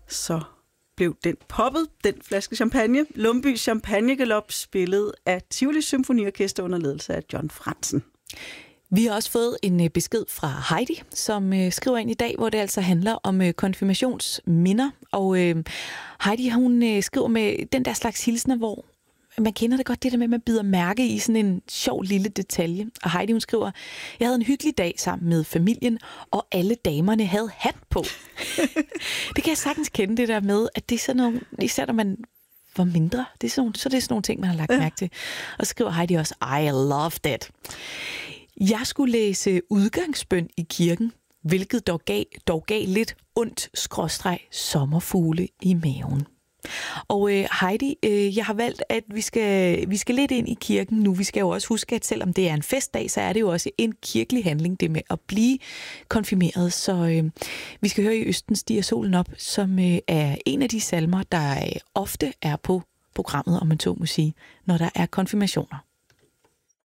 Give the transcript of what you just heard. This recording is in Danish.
så blev den poppet, den flaske champagne. Lumbye Champagnegalop, spillet af Tivoli Symfoniorkester under ledelse af John Franzen. Vi har også fået en besked fra Heidi, som skriver ind i dag, hvor det altså handler om konfirmationsminder. Og Heidi, hun skriver med den der slags hilsner, hvor man kender det godt, det der med, at man bider mærke i sådan en sjov lille detalje. Og Heidi, hun skriver, jeg havde en hyggelig dag sammen med familien, og alle damerne havde hat på. Det kan jeg sagtens kende, det der med, at det er sådan nogle, især når man var mindre, det er sådan nogle ting, man har lagt mærke til. Og så skriver Heidi også, I loved it. Jeg skulle læse udgangsbøn i kirken, hvilket dog gav lidt ondt/sommerfugle i maven. Og Heidi, jeg har valgt, at vi skal lidt ind i kirken nu. Vi skal jo også huske, at selvom det er en festdag, så er det jo også en kirkelig handling, det med at blive konfirmeret. Så vi skal høre i Østen stiger solen op, som er en af de salmer, der ofte er på programmet, om man så må sige, når der er konfirmationer.